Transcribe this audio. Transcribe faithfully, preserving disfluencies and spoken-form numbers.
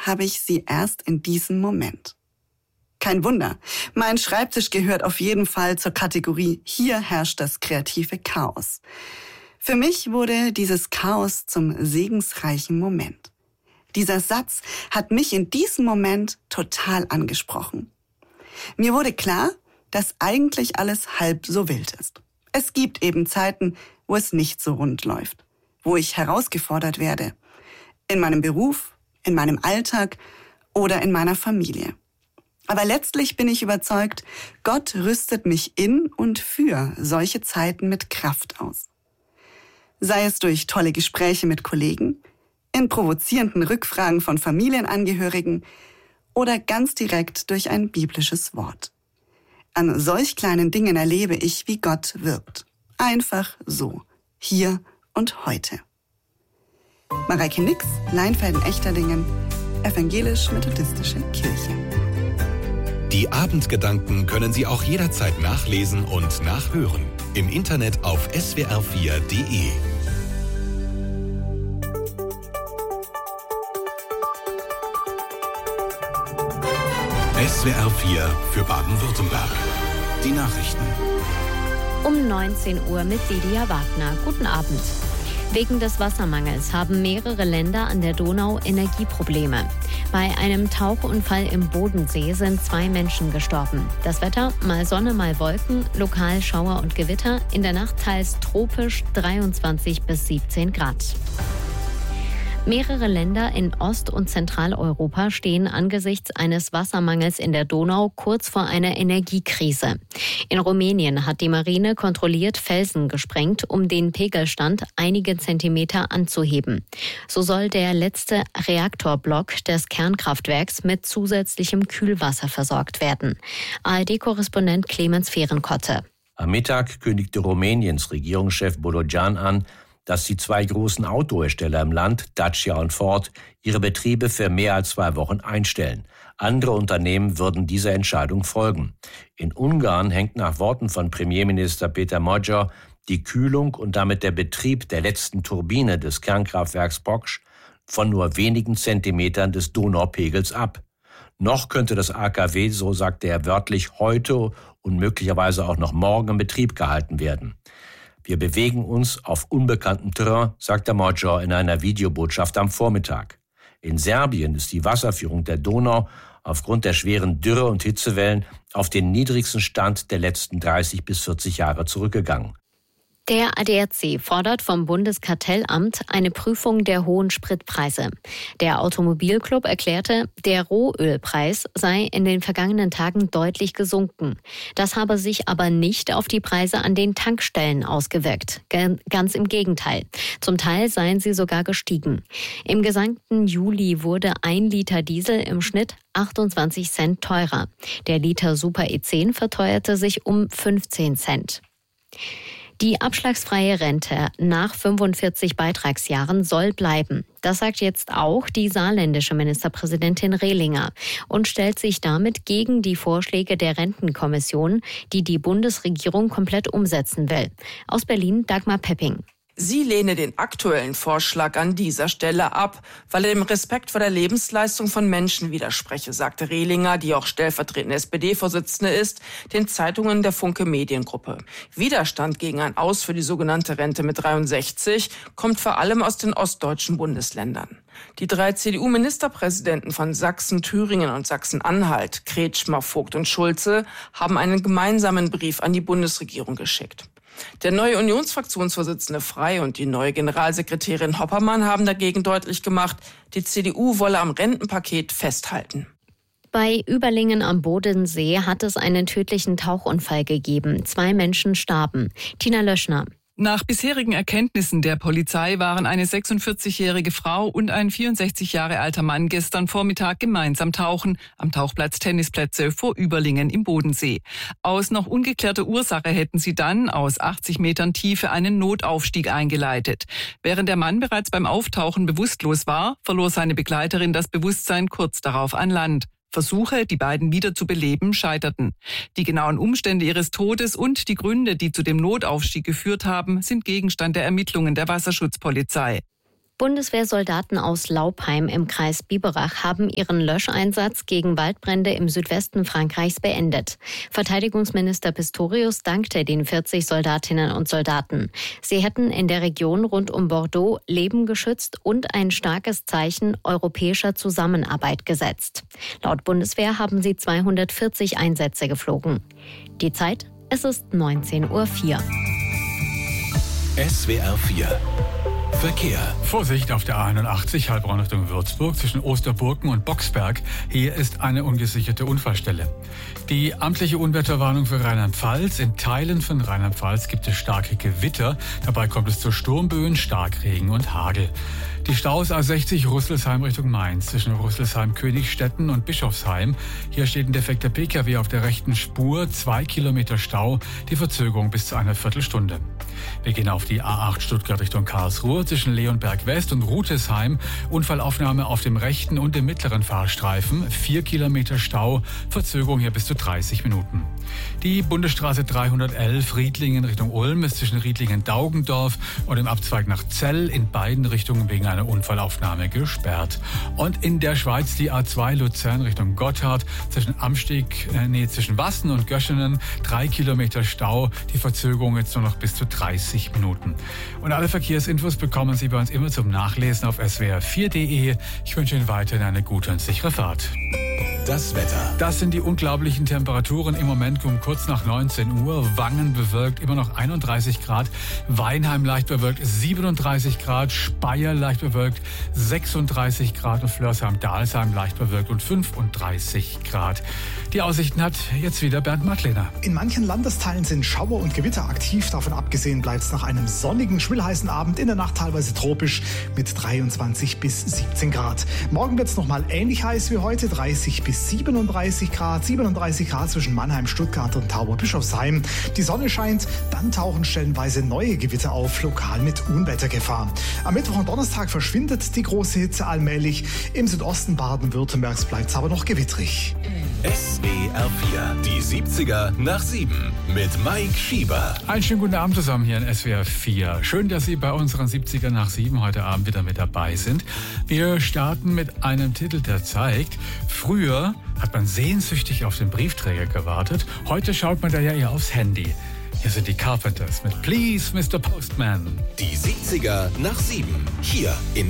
habe ich sie erst in diesem Moment. Kein Wunder, mein Schreibtisch gehört auf jeden Fall zur Kategorie hier herrscht das kreative Chaos. Für mich wurde dieses Chaos zum segensreichen Moment. Dieser Satz hat mich in diesem Moment total angesprochen. Mir wurde klar, dass eigentlich alles halb so wild ist. Es gibt eben Zeiten, wo es nicht so rund läuft, wo ich herausgefordert werde. In meinem Beruf, in meinem Alltag oder in meiner Familie. Aber letztlich bin ich überzeugt, Gott rüstet mich in und für solche Zeiten mit Kraft aus. Sei es durch tolle Gespräche mit Kollegen, in provozierenden Rückfragen von Familienangehörigen oder ganz direkt durch ein biblisches Wort. An solch kleinen Dingen erlebe ich, wie Gott wirkt. Einfach so, hier und heute. Mareike Nix, Leinfelden-Echterdingen, Evangelisch-Methodistische Kirche. Die Abendgedanken können Sie auch jederzeit nachlesen und nachhören. Im Internet auf s w r vier punkt d e. S W R vier für Baden-Württemberg. Die Nachrichten. Um neunzehn Uhr mit Lydia Wagner. Guten Abend. Wegen des Wassermangels haben mehrere Länder an der Donau Energieprobleme. Bei einem Tauchunfall im Bodensee sind zwei Menschen gestorben. Das Wetter, mal Sonne, mal Wolken, lokal Schauer und Gewitter, in der Nacht teils tropisch dreiundzwanzig bis siebzehn Grad. Mehrere Länder in Ost- und Zentraleuropa stehen angesichts eines Wassermangels in der Donau kurz vor einer Energiekrise. In Rumänien hat die Marine kontrolliert Felsen gesprengt, um den Pegelstand einige Zentimeter anzuheben. So soll der letzte Reaktorblock des Kernkraftwerks mit zusätzlichem Kühlwasser versorgt werden. A R D-Korrespondent Clemens Fehrenkotte. Am Mittag kündigte Rumäniens Regierungschef Bolojan an, dass die zwei großen Autohersteller im Land, Dacia und Ford, ihre Betriebe für mehr als zwei Wochen einstellen. Andere Unternehmen würden dieser Entscheidung folgen. In Ungarn hängt nach Worten von Premierminister Peter Magyar die Kühlung und damit der Betrieb der letzten Turbine des Kernkraftwerks Poksch von nur wenigen Zentimetern des Donaupegels ab. Noch könnte das A K W, so sagte er wörtlich, heute und möglicherweise auch noch morgen in Betrieb gehalten werden. Wir bewegen uns auf unbekanntem Terrain, sagte Magyar in einer Videobotschaft am Vormittag. In Serbien ist die Wasserführung der Donau aufgrund der schweren Dürre und Hitzewellen auf den niedrigsten Stand der letzten dreißig bis vierzig Jahre zurückgegangen. Der A D A C fordert vom Bundeskartellamt eine Prüfung der hohen Spritpreise. Der Automobilclub erklärte, der Rohölpreis sei in den vergangenen Tagen deutlich gesunken. Das habe sich aber nicht auf die Preise an den Tankstellen ausgewirkt. Ganz im Gegenteil. Zum Teil seien sie sogar gestiegen. Im gesamten Juli wurde ein Liter Diesel im Schnitt achtundzwanzig Cent teurer. Der Liter Super E zehn verteuerte sich um fünfzehn Cent. Die abschlagsfreie Rente nach fünfundvierzig Beitragsjahren soll bleiben. Das sagt jetzt auch die saarländische Ministerpräsidentin Rehlinger und stellt sich damit gegen die Vorschläge der Rentenkommission, die die Bundesregierung komplett umsetzen will. Aus Berlin Dagmar Pepping. Sie lehne den aktuellen Vorschlag an dieser Stelle ab, weil er dem Respekt vor der Lebensleistung von Menschen widerspreche, sagte Rehlinger, die auch stellvertretende S P D-Vorsitzende ist, den Zeitungen der Funke Mediengruppe. Widerstand gegen ein Aus für die sogenannte Rente mit dreiundsechzig kommt vor allem aus den ostdeutschen Bundesländern. Die drei C D U-Ministerpräsidenten von Sachsen, Thüringen und Sachsen-Anhalt, Kretschmer, Vogt und Schulze, haben einen gemeinsamen Brief an die Bundesregierung geschickt. Der neue Unionsfraktionsvorsitzende Frey und die neue Generalsekretärin Hoppermann haben dagegen deutlich gemacht, die C D U wolle am Rentenpaket festhalten. Bei Überlingen am Bodensee hat es einen tödlichen Tauchunfall gegeben. Zwei Menschen starben. Tina Löschner. Nach bisherigen Erkenntnissen der Polizei waren eine sechsundvierzigjährige Frau und ein vierundsechzig Jahre alter Mann gestern Vormittag gemeinsam tauchen am Tauchplatz Tennisplätze vor Überlingen im Bodensee. Aus noch ungeklärter Ursache hätten sie dann aus achtzig Metern Tiefe einen Notaufstieg eingeleitet. Während der Mann bereits beim Auftauchen bewusstlos war, verlor seine Begleiterin das Bewusstsein kurz darauf an Land. Versuche, die beiden wieder zu beleben, scheiterten. Die genauen Umstände ihres Todes und die Gründe, die zu dem Notaufstieg geführt haben, sind Gegenstand der Ermittlungen der Wasserschutzpolizei. Bundeswehrsoldaten aus Laupheim im Kreis Biberach haben ihren Löscheinsatz gegen Waldbrände im Südwesten Frankreichs beendet. Verteidigungsminister Pistorius dankte den vierzig Soldatinnen und Soldaten. Sie hätten in der Region rund um Bordeaux Leben geschützt und ein starkes Zeichen europäischer Zusammenarbeit gesetzt. Laut Bundeswehr haben sie zweihundertvierzig Einsätze geflogen. Die Zeit, es ist neunzehn Uhr vier. S W R vier Verkehr. Vorsicht auf der A einundachtzig, Heilbronn Richtung Würzburg zwischen Osterburken und Boxberg. Hier ist eine ungesicherte Unfallstelle. Die amtliche Unwetterwarnung für Rheinland-Pfalz. In Teilen von Rheinland-Pfalz gibt es starke Gewitter. Dabei kommt es zu Sturmböen, Starkregen und Hagel. Die Staus A sechzig Rüsselsheim Richtung Mainz zwischen Rüsselsheim, Königstetten und Bischofsheim. Hier steht ein defekter P K W auf der rechten Spur, zwei Kilometer Stau, die Verzögerung bis zu einer Viertelstunde. Wir gehen auf die A acht Stuttgart Richtung Karlsruhe zwischen Leonberg West und Rutesheim. Unfallaufnahme auf dem rechten und dem mittleren Fahrstreifen, vier Kilometer Stau, Verzögerung hier bis zu dreißig Minuten. Die Bundesstraße dreihundertelf Riedlingen Richtung Ulm ist zwischen Riedlingen-Daugendorf und dem Abzweig nach Zell in beiden Richtungen wegen einer Unfallaufnahme gesperrt. Und in der Schweiz die A zwei Luzern Richtung Gotthard zwischen Amsteg, äh, nee, zwischen Wassen und Göschenen, drei Kilometer Stau, die Verzögerung jetzt nur noch bis zu dreißig Minuten. Und alle Verkehrsinfos bekommen Sie bei uns immer zum Nachlesen auf S W R vier punkt de. Ich wünsche Ihnen weiterhin eine gute und sichere Fahrt. Das Wetter. Das sind die unglaublichen Temperaturen im Moment um kurz nach neunzehn Uhr. Wangen bewölkt, immer noch einunddreißig Grad. Weinheim leicht bewölkt, siebenunddreißig Grad. Speyer leicht bewölkt, sechsunddreißig Grad. Und Flörsheim-Dalsheim leicht bewölkt und fünfunddreißig Grad. Die Aussichten hat jetzt wieder Bernd Madlener. In manchen Landesteilen sind Schauer und Gewitter aktiv. Davon abgesehen bleibt es nach einem sonnigen, schwülheißen Abend in der Nacht teilweise tropisch mit dreiundzwanzig bis siebzehn Grad. Morgen wird es nochmal ähnlich heiß wie heute, dreißig bis siebenunddreißig Grad, siebenunddreißig Grad zwischen Mannheim, Stuttgart und Tauberbischofsheim. Die Sonne scheint, dann tauchen stellenweise neue Gewitter auf, lokal mit Unwettergefahr. Am Mittwoch und Donnerstag verschwindet die große Hitze allmählich. Im Südosten Baden-Württembergs bleibt es aber noch gewittrig. S W R vier, die siebziger nach sieben mit Mike Schieber. Einen schönen guten Abend zusammen hier in S W R vier. Schön, dass Sie bei unseren siebziger nach sieben heute Abend wieder mit dabei sind. Wir starten mit einem Titel, der zeigt, früher hat man sehnsüchtig auf den Briefträger gewartet. Heute schaut man da ja eher aufs Handy. Hier sind die Carpenters mit Please, Mister Postman. Die siebziger nach sieben, hier in